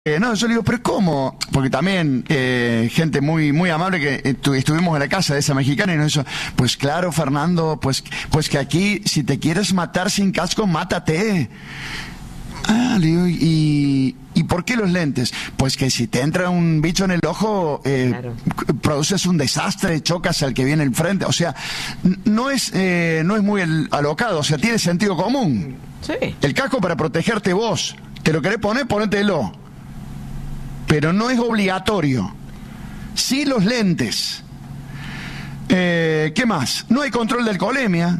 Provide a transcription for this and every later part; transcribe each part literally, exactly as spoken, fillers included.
Eh, no, yo le digo, pero ¿cómo? Porque también eh, gente muy muy amable que estu- estuvimos en la casa de esa mexicana y nos dijo, pues claro, Fernando, pues pues que aquí si te quieres matar sin casco, mátate. Ah, le digo, ¿y, ¿y por qué los lentes? Pues que si te entra un bicho en el ojo, eh, Claro. produces un desastre, chocas al que viene enfrente. O sea, n- no es eh, no es muy el- alocado, o sea, tiene sentido común. Sí. El casco para protegerte vos. ¿Te lo querés poner? Ponételo. Pero no es obligatorio. Sí los lentes. Eh, ¿Qué más? No hay control de alcoholemia.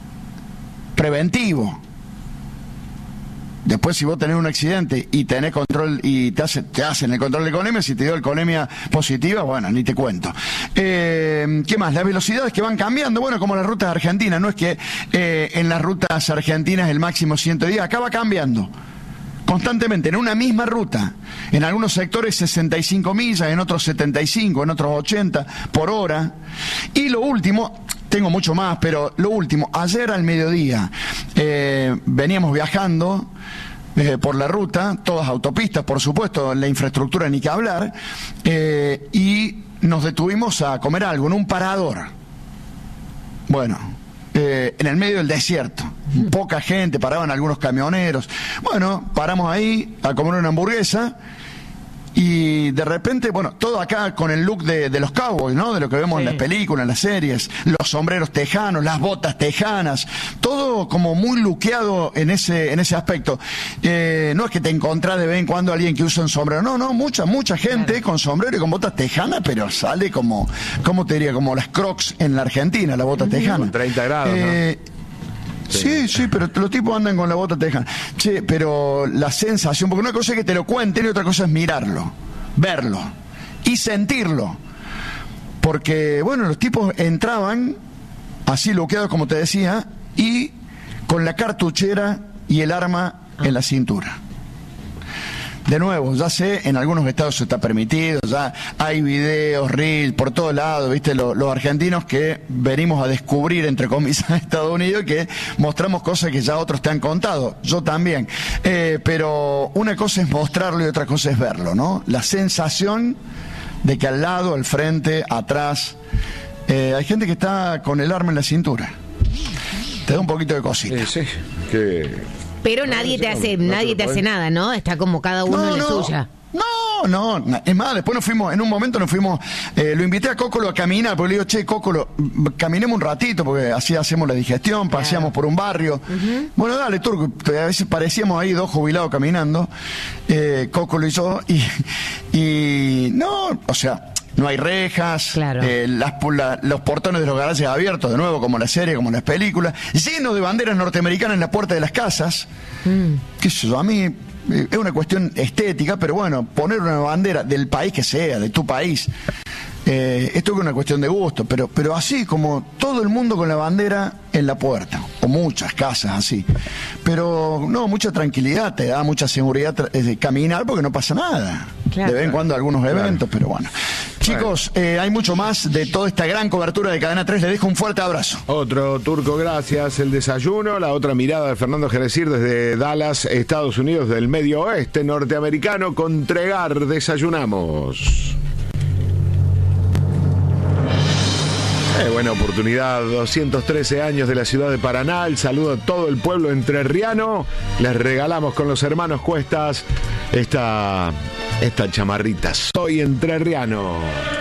Preventivo. Después si vos tenés un accidente y tenés control y te, hace, te hacen el control de alcoholemia, si te dio alcoholemia positiva, bueno, ni te cuento. Eh, ¿Qué más? Las velocidades que van cambiando, bueno, como las rutas argentinas, no es que eh, en las rutas argentinas el máximo ciento diez, acá va cambiando. Constantemente, en una misma ruta, en algunos sectores sesenta y cinco millas, en otros setenta y cinco, en otros ochenta por hora. Y lo último, tengo mucho más, pero lo último, ayer al mediodía eh, veníamos viajando eh, por la ruta, todas autopistas, por supuesto, la infraestructura ni que hablar, eh, y nos detuvimos a comer algo en un parador. Bueno, eh, en el medio del desierto. Poca gente, paraban algunos camioneros. Bueno, paramos ahí a comer una hamburguesa y de repente, bueno, todo acá con el look de, de los cowboys, ¿no? De lo que vemos Sí. en las películas, en las series, los sombreros tejanos, las botas tejanas, todo como muy luqueado en ese en ese aspecto. Eh, no es que te encontrás de vez en cuando a alguien que usa un sombrero, no, no, mucha, mucha gente Claro. con sombrero y con botas tejanas, pero sale como, ¿cómo te diría? Como las Crocs en la Argentina, la bota tejana. Con treinta grados, ¿no? Eh, Sí, sí, pero los tipos andan con la bota tejana. Che, pero la sensación, porque una cosa es que te lo cuenten y otra cosa es mirarlo, verlo y sentirlo. Porque, bueno, los tipos entraban así luqueados, como te decía, y con la cartuchera y el arma en la cintura. De nuevo, ya sé, en algunos estados está permitido, ya hay videos, reels, por todos lados, viste, los, los argentinos que venimos a descubrir, entre comillas, a Estados Unidos, que mostramos cosas que ya otros te han contado, yo también. Eh, pero una cosa es mostrarlo y otra cosa es verlo, ¿no? La sensación de que al lado, al frente, atrás, eh, hay gente que está con el arma en la cintura. Te da un poquito de cosita. Sí, sí, que... Pero nadie te no, hace, no te nadie lo te hace podés. nada, ¿no? Está como cada uno en la suya. No, no, no, es más, después nos fuimos, en un momento nos fuimos, eh, lo invité a Cócolo a caminar, porque le digo, che, Cócolo, caminemos un ratito, porque así hacemos la digestión, paseamos por un barrio. Uh-huh. Bueno, dale, Turco, a veces parecíamos ahí dos jubilados caminando, eh, Cócolo y yo, y, y no, o sea... No hay rejas, claro. eh, las, la, los portones de los garajes abiertos, de nuevo, como en la serie, como en las películas, lleno de banderas norteamericanas en la puerta de las casas. Mm. Qué sé yo, a mí eh, es una cuestión estética, pero bueno, poner una bandera del país que sea, de tu país, eh, esto es una cuestión de gusto, pero, pero así como todo el mundo con la bandera en la puerta, o muchas casas así. Pero no, mucha tranquilidad, te da mucha seguridad tra- de caminar porque no pasa nada. Claro. De vez en cuando algunos eventos, claro. Pero bueno. Chicos, eh, hay mucho más de toda esta gran cobertura de Cadena tres. Les dejo un fuerte abrazo. Otro Turco, gracias. El desayuno, la otra mirada de Fernando Gerecir desde Dallas, Estados Unidos, del medio oeste norteamericano. Con Tregar desayunamos. Eh, buena oportunidad, doscientos trece años de la ciudad de Paraná. El saludo a todo el pueblo entrerriano. Les regalamos con los hermanos Cuestas esta, esta chamarrita. Soy entrerriano.